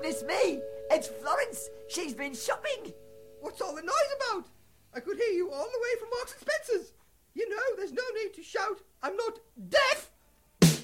goodness me! It's Florence! She's been shopping! What's all the noise about? I could hear you all the way from Marks and Spencer's. You know, there's no need to shout. I'm not deaf!